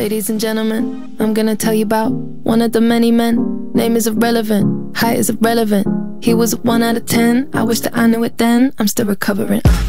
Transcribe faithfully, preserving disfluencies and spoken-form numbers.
Ladies and gentlemen, I'm gonna tell you about one of the many men. Name is irrelevant, height is irrelevant. He was a one out of ten. I wish that I knew it then. I'm still recovering.